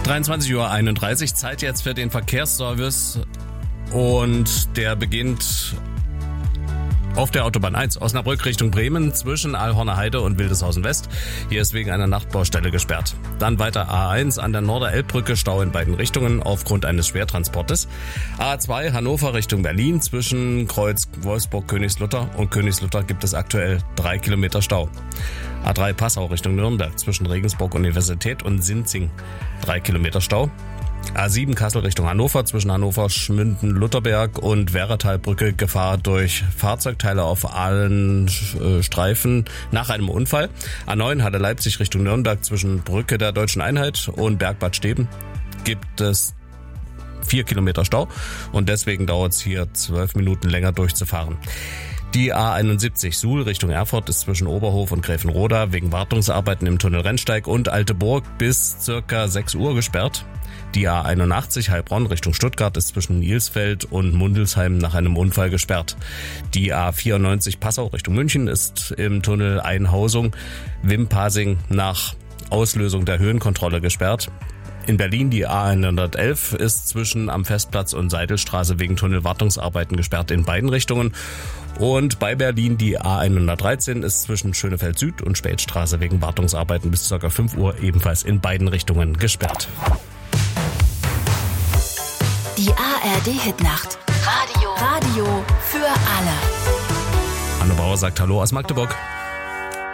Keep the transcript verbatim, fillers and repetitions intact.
dreiundzwanzig Uhr einunddreißig, Zeit jetzt für den Verkehrsservice und der beginnt auf der Autobahn eins, Osnabrück Richtung Bremen, zwischen Alhorner Heide und Wildeshausen West. Hier ist wegen einer Nachtbaustelle gesperrt. Dann weiter A eins an der Norderelbbrücke, Stau in beiden Richtungen aufgrund eines Schwertransportes. A zwei Hannover Richtung Berlin, zwischen Kreuz Wolfsburg-Königslutter und Königslutter gibt es aktuell drei Kilometer Stau. A drei Passau Richtung Nürnberg, zwischen Regensburg Universität und Sinzing drei Kilometer Stau. A sieben Kassel Richtung Hannover, zwischen Hannover, Schmünden, Lutherberg und Werratalbrücke Gefahr durch Fahrzeugteile auf allen äh, Streifen nach einem Unfall. A neun Halle Leipzig Richtung Nürnberg, zwischen Brücke der Deutschen Einheit und Bergbad Steben gibt es vier Kilometer Stau und deswegen dauert es hier zwölf Minuten länger durchzufahren. Die A einundsiebzig Suhl Richtung Erfurt ist zwischen Oberhof und Gräfenroda wegen Wartungsarbeiten im Tunnel Rennsteig und Alteburg bis circa sechs Uhr gesperrt. Die A einundachtzig Heilbronn Richtung Stuttgart ist zwischen Nielsfeld und Mundelsheim nach einem Unfall gesperrt. Die A vierundneunzig Passau Richtung München ist im Tunnel Einhausung Wimpasing nach Auslösung der Höhenkontrolle gesperrt. In Berlin die A hundertelf ist zwischen am Festplatz und Seidelstraße wegen Tunnelwartungsarbeiten gesperrt in beiden Richtungen. Und bei Berlin die A hundertdreizehn ist zwischen Schönefeld Süd und Spätstraße wegen Wartungsarbeiten bis ca. fünf Uhr ebenfalls in beiden Richtungen gesperrt. Die A R D-Hitnacht. Radio. Radio für alle. Anne Bauer sagt Hallo aus Magdeburg.